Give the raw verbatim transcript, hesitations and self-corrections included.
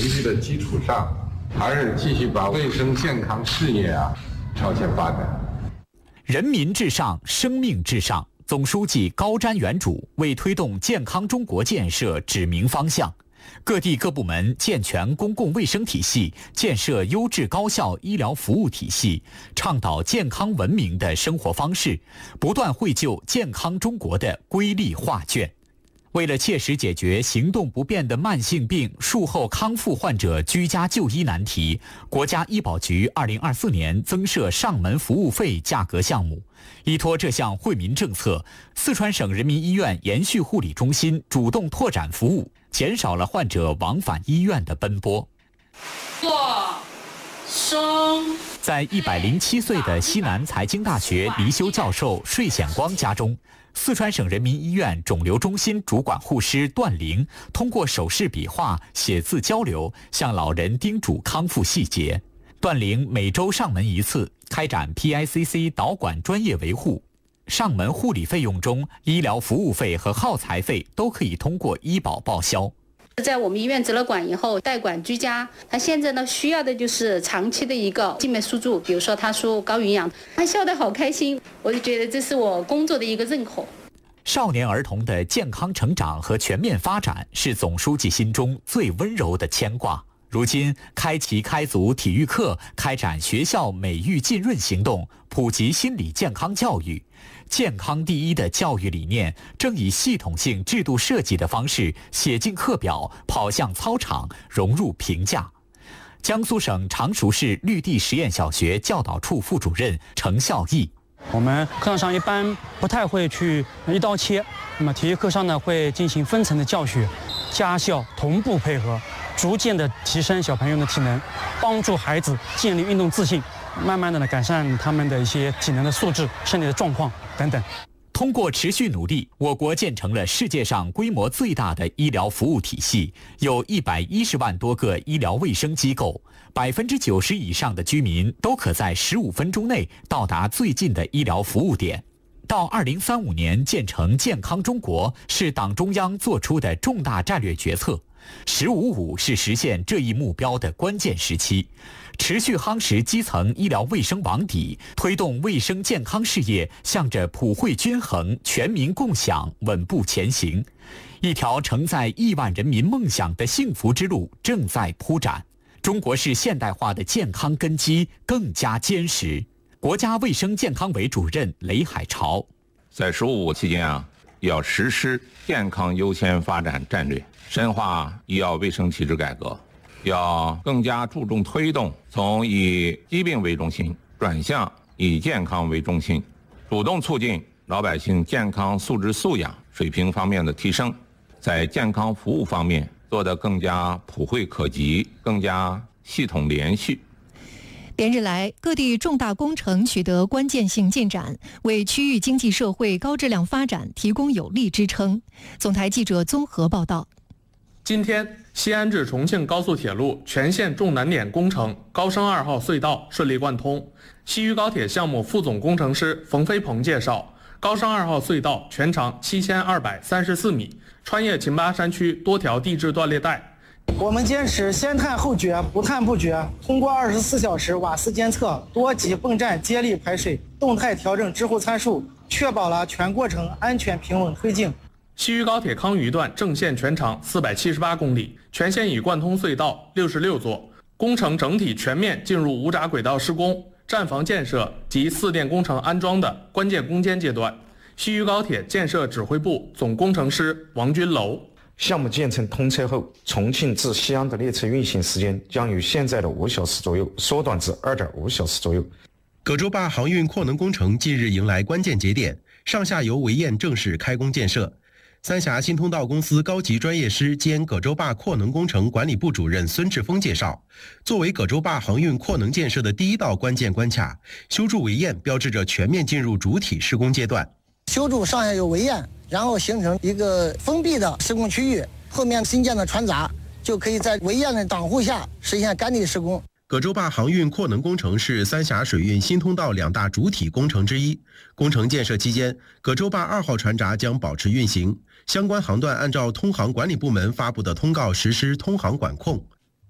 回去的基础上，还是继续把卫生健康事业啊朝前发展。 人民至上，生命至上。总书记高瞻远瞩，为推动健康中国建设指明方向。各地各部门健全公共卫生体系，建设优质高效医疗服务体系，倡导健康文明的生活方式，不断绘就健康中国的瑰丽画卷。为了切实解决行动不便的慢性病术后康复患者居家就医难题，国家医保局二零二四年增设上门服务费价格项目。依托这项惠民政策，四川省人民医院延续护理中心主动拓展服务，减少了患者往返医院的奔波。 坐，升。 在一百零七岁的西南财经大学离休教授税显光家中，四川省人民医院肿瘤中心主管护师段玲通过手势笔画、写字交流，向老人叮嘱康复细节。段玲每周上门一次，开展 P I C C 导管专业维护。上门护理费用中，医疗服务费和耗材费都可以通过医保报销。 在我们医院植了管以后，代管居家，他现在呢需要的就是长期的一个静脉输注，比如说他输高营养，他笑得好开心，我就觉得这是我工作的一个认可。 少年儿童的健康成长和全面发展是总书记心中最温柔的牵挂。如今，开启开组体育课，开展学校美育浸润行动，普及心理健康教育。健康第一的教育理念正以系统性制度设计的方式写进课表，跑向操场，融入评价。江苏省常熟市绿地实验小学教导处副主任程孝义： 我们课堂上一般不太会去一刀切，那么体育课上呢会进行分层的教学，家校同步配合，逐渐的提升小朋友的体能，帮助孩子建立运动自信，慢慢的呢改善他们的一些体能的素质、身体的状况等等。 通过持续努力，我国建成了世界上规模最大的医疗服务体系，有一百一十万多个医疗卫生机构，百分之九十以上的居民都可在十五分钟内到达最近的医疗服务点。到二零三五年建成健康中国，是党中央作出的重大战略决策。十五五是实现这一目标的关键时期，持续夯实基层医疗卫生网底，推动卫生健康事业向着普惠均衡、全民共享稳步前行。一条承载亿万人民梦想的幸福之路正在铺展，中国式现代化的健康根基更加坚实。国家卫生健康委主任雷海潮： 在十五五期间啊，要实施健康优先发展战略，深化医药卫生体制改革，要更加注重推动从以疾病为中心转向以健康为中心，主动促进老百姓健康素质素养水平方面的提升，在健康服务方面做得更加普惠可及，更加系统连续。 连日来，各地重大工程取得关键性进展，为区域经济社会高质量发展提供有力支撑。总台记者综合报道。 今天，西安至重庆高速铁路全线重难点工程高升二号隧道顺利贯通。西渝高铁项目副总工程师冯飞鹏介绍，高升二号隧道全长七千二百三十四米，穿越秦巴山区多条地质断裂带。 我们坚持先探后决，不探不决，通过二十四小时瓦斯监测、多级泵站接力排水、动态调整支护参数，确保了全过程安全平稳推进。 西渝高铁康渝段正线全长四百七十八公里，全线已贯通隧道六十六座，工程整体全面进入无闸轨道施工、站房建设及四电工程安装的关键攻坚阶段。西渝高铁建设指挥部总工程师王军楼： 项目建成通车后，重庆至西安的列车运行时间将由现在的五小时左右缩短至二点五小时左右。 葛洲坝航运扩能工程近日迎来关键节点，上下游围堰正式开工建设。三峡新通道公司高级专业师兼葛洲坝扩能工程管理部主任孙志峰介绍，作为葛洲坝航运扩能建设的第一道关键关卡，修筑围堰标志着全面进入主体施工阶段。 修筑上下游围堰，然后形成一个封闭的施工区域，后面新建的船闸就可以在围堰的挡护下实现干地施工。 葛洲坝航运扩能工程是三峡水运新通道两大主体工程之一。工程建设期间，葛洲坝二号船闸将保持运行，相关航段按照通航管理部门发布的通告实施通航管控。